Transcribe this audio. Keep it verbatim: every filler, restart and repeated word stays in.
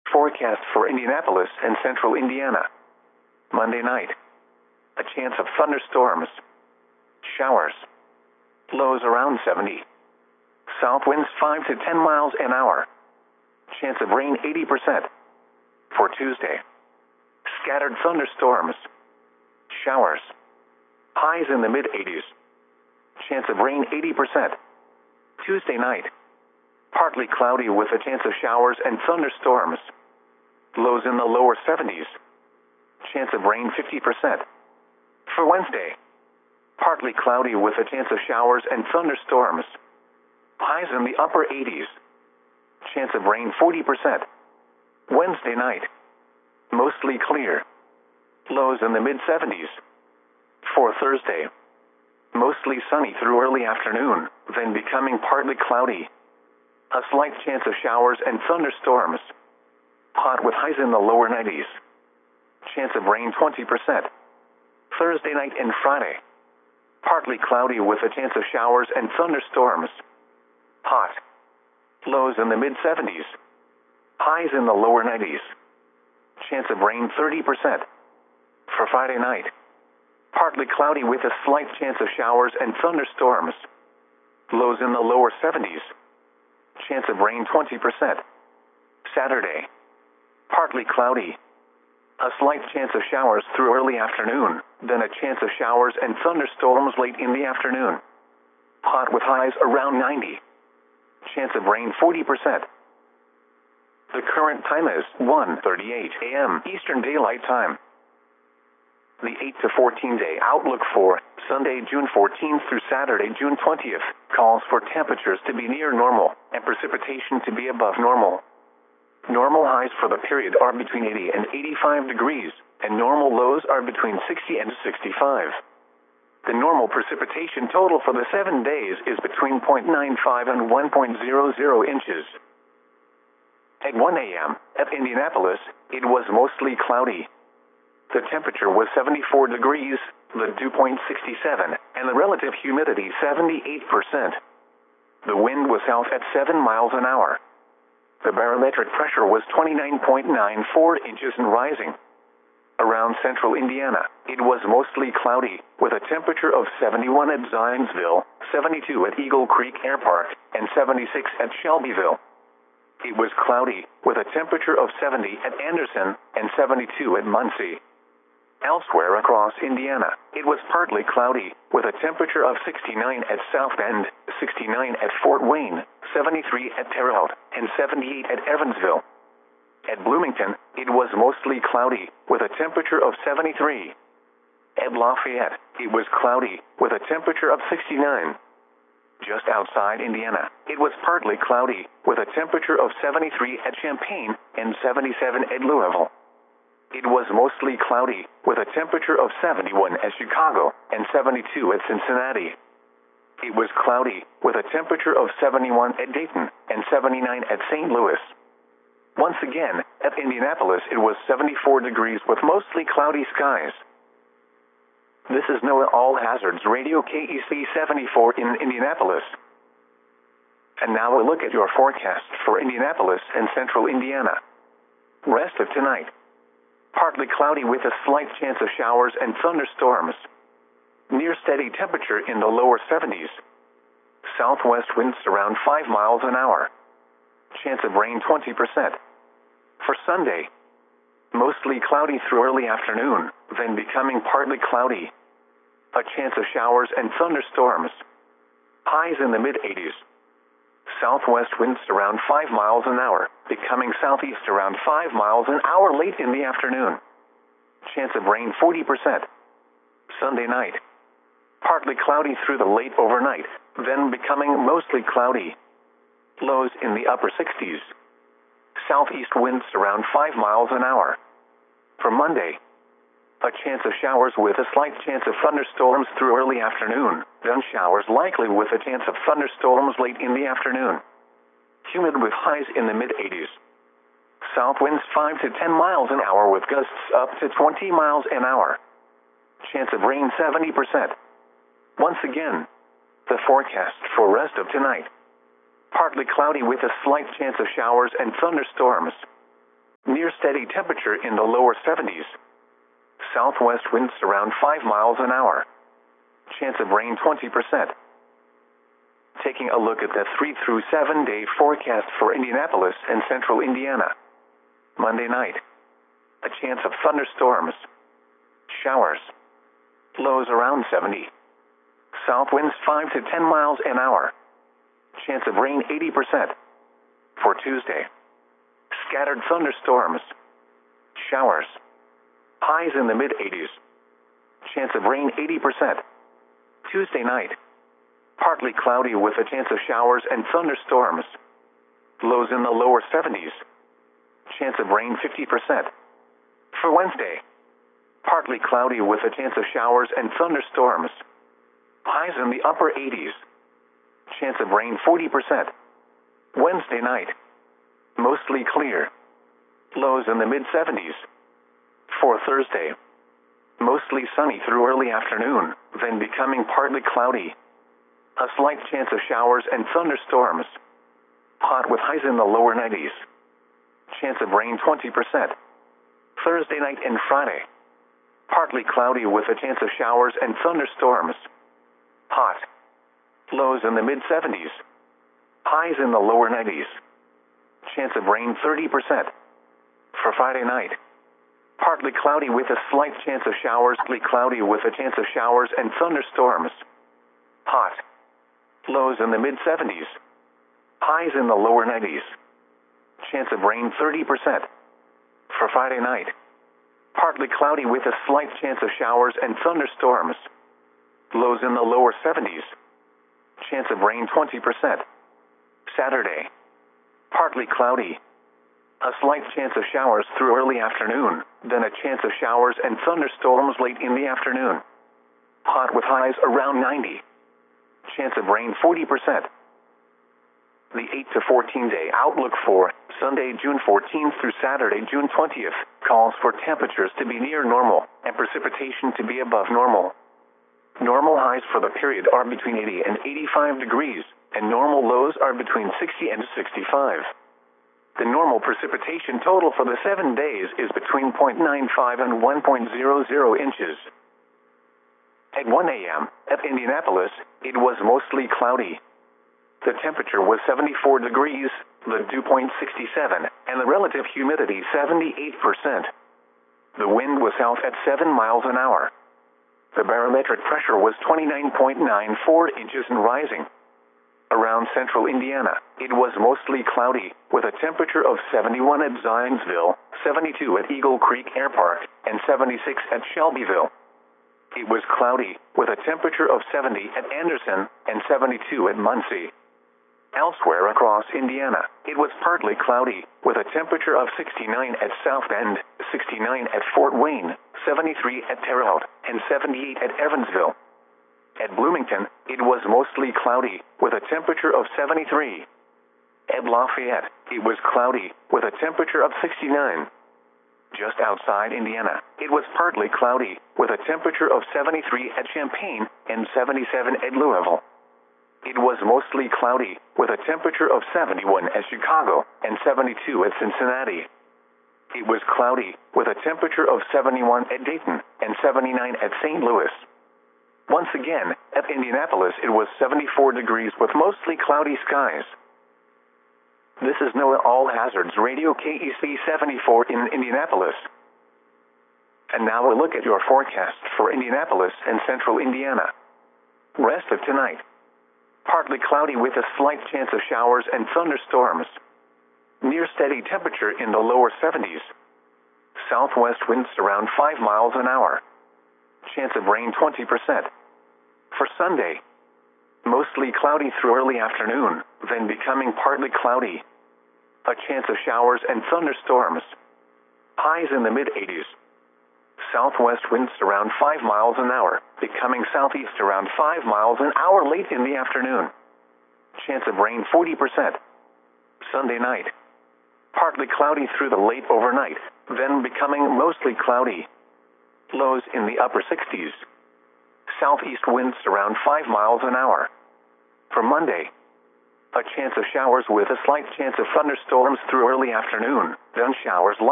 Forecast for Indianapolis and central Indiana. Monday night. A chance of thunderstorms. Showers. Lows around seventy. South winds five to ten miles an hour. Chance of rain eighty percent. For Tuesday. Scattered thunderstorms. Showers. Highs in the mid eighties. Chance of rain eighty percent. Tuesday night. Partly cloudy with a chance of showers and thunderstorms. Lows in the lower seventies. Chance of rain fifty percent. For Wednesday. Partly cloudy with a chance of showers and thunderstorms. Highs in the upper eighties. Chance of rain forty percent. Wednesday night. Mostly clear. Lows in the mid seventies. For Thursday. Mostly sunny through early afternoon, then becoming partly cloudy. A slight chance of showers and thunderstorms. Hot with highs in the lower nineties. Chance of rain twenty percent. Thursday night and Friday. Partly cloudy with a chance of showers and thunderstorms. Hot. Lows in the mid seventies. Highs in the lower nineties. Chance of rain thirty percent. For Friday night. Partly cloudy with a slight chance of showers and thunderstorms. Lows in the lower seventies. Chance of rain twenty percent. Saturday. Partly cloudy. A slight chance of showers through early afternoon, then a chance of showers and thunderstorms late in the afternoon. Hot with highs around ninety. Chance of rain forty percent. The current time is one thirty-eight a m Eastern Daylight Time. The eight to fourteen day outlook for Sunday, June fourteenth through Saturday, June twentieth, calls for temperatures to be near normal and precipitation to be above normal. Normal highs for the period are between eighty and eighty-five degrees, and normal lows are between sixty and sixty-five. The normal precipitation total for the seven days is between zero point nine five and one point zero zero inches. At one a m at Indianapolis, it was mostly cloudy. The temperature was seventy-four degrees, the dew point sixty-seven, and the relative humidity seventy-eight percent. The wind was south at seven miles an hour. The barometric pressure was twenty-nine point nine four inches and rising. Around central Indiana, it was mostly cloudy, with a temperature of seventy-one at Zionsville, seventy-two at Eagle Creek Air Park, and seventy-six at Shelbyville. It was cloudy, with a temperature of seventy at Anderson, and seventy-two at Muncie. Elsewhere across Indiana, it was partly cloudy, with a temperature of sixty-nine at South Bend, sixty-nine at Fort Wayne, seventy-three at Terre Haute, and seventy-eight at Evansville. At Bloomington, it was mostly cloudy, with a temperature of seventy-three. At Lafayette, it was cloudy, with a temperature of sixty-nine. Just outside Indiana, it was partly cloudy, with a temperature of seventy-three at Champaign, and seventy-seven at Louisville. It was mostly cloudy, with a temperature of seventy-one at Chicago, and seventy-two at Cincinnati. It was cloudy, with a temperature of seventy-one at Dayton, and seventy-nine at Saint Louis. Once again, at Indianapolis it was seventy-four degrees with mostly cloudy skies. This is NOAA All Hazards Radio K E C seventy-four in Indianapolis. And now a look at your forecast for Indianapolis and central Indiana. Rest of tonight. Partly cloudy with a slight chance of showers and thunderstorms. Near steady temperature in the lower seventies. Southwest winds around five miles an hour. Chance of rain twenty percent. For Sunday. Mostly cloudy through early afternoon, then becoming partly cloudy. A chance of showers and thunderstorms. Highs in the mid eighties. Southwest winds around five miles an hour, becoming southeast around five miles an hour late in the afternoon. Chance of rain forty percent. Sunday night. Partly cloudy through the late overnight, then becoming mostly cloudy. Lows in the upper sixties. Southeast winds around five miles an hour. For Monday. A chance of showers with a slight chance of thunderstorms through early afternoon, then showers likely with a chance of thunderstorms late in the afternoon. Humid with highs in the mid eighties. South winds five to ten miles an hour with gusts up to twenty miles an hour. Chance of rain seventy percent. Once again, the forecast for rest of tonight. Partly cloudy with a slight chance of showers and thunderstorms. steady temperature in the lower seventies. Southwest winds around five miles an hour. Chance of rain twenty percent. Taking a look at the three through seven day forecast for Indianapolis and central Indiana. Monday night. A chance of thunderstorms. Showers. Lows around seventy. South winds five to ten miles an hour. Chance of rain eighty percent. For Tuesday. Scattered thunderstorms. Showers. Highs in the mid eighties. Chance of rain eighty percent. Tuesday night. Partly cloudy with a chance of showers and thunderstorms. Lows in the lower seventies. Chance of rain fifty percent. For Wednesday. Partly cloudy with a chance of showers and thunderstorms. Highs in the upper eighties. Chance of rain forty percent. Wednesday night. Mostly clear. Lows in the mid seventies. For Thursday. Mostly sunny through early afternoon, then becoming partly cloudy. A slight chance of showers and thunderstorms. Hot with highs in the lower nineties. Chance of rain twenty percent. Thursday night and Friday. Partly cloudy with a chance of showers and thunderstorms. Hot. Lows in the mid seventies. Highs in the lower nineties. Chance of rain thirty percent. For Friday night. Partly cloudy with a slight chance of showers. Partly cloudy with a chance of showers and thunderstorms. Hot. Lows in the mid seventies. Highs in the lower nineties. Chance of rain thirty percent. For Friday night. Partly cloudy with a slight chance of showers and thunderstorms. Lows in the lower seventies. Chance of rain twenty percent. Saturday. Partly cloudy. A slight chance of showers through early afternoon, then a chance of showers and thunderstorms late in the afternoon. Hot with highs around ninety. Chance of rain forty percent. The eight to fourteen day outlook for Sunday, June fourteenth through Saturday, June twentieth, calls for temperatures to be near normal and precipitation to be above normal. Normal highs for the period are between eighty and eighty-five degrees, and normal lows are between sixty and sixty-five. The normal precipitation total for the seven days is between zero point nine five and one point zero zero inches. At one A M, at Indianapolis, it was mostly cloudy. The temperature was seventy-four degrees, the dew point sixty-seven, and the relative humidity seventy-eight percent. The wind was south at seven miles an hour. The barometric pressure was twenty-nine point nine four inches and rising. Around central Indiana, it was mostly cloudy, with a temperature of seventy-one at Zionsville, seventy-two at Eagle Creek Air Park, and seventy-six at Shelbyville. It was cloudy, with a temperature of seventy at Anderson, and seventy-two at Muncie. Elsewhere across Indiana, it was partly cloudy, with a temperature of sixty-nine at South Bend, sixty-nine at Fort Wayne, seventy-three at Terre Haute, and seventy-eight at Evansville. At Bloomington, it was mostly cloudy, with a temperature of seventy-three. At Lafayette, it was cloudy, with a temperature of sixty-nine. Just outside Indiana, it was partly cloudy, with a temperature of seventy-three at Champaign and seventy-seven at Louisville. It was mostly cloudy, with a temperature of seventy-one at Chicago and seventy-two at Cincinnati. It was cloudy, with a temperature of seventy-one at Dayton and seventy-nine at Saint Louis. Once again, at Indianapolis it was seventy-four degrees with mostly cloudy skies. This is NOAA All Hazards Radio K E C seventy-four in Indianapolis. And now a look at your forecast for Indianapolis and central Indiana. Rest of tonight. Partly cloudy with a slight chance of showers and thunderstorms. Near steady temperature in the lower seventies. Southwest winds around five miles an hour. Chance of rain twenty percent. For Sunday. Mostly cloudy through early afternoon, then becoming partly cloudy. A chance of showers and thunderstorms. Highs in the mid eighties. Southwest winds around five miles an hour, becoming southeast around five miles an hour late in the afternoon. Chance of rain forty percent. Sunday night. Partly cloudy through the late overnight, then becoming mostly cloudy. Lows in the upper sixties. Southeast winds around five miles an hour. For Monday. A chance of showers with a slight chance of thunderstorms through early afternoon, then showers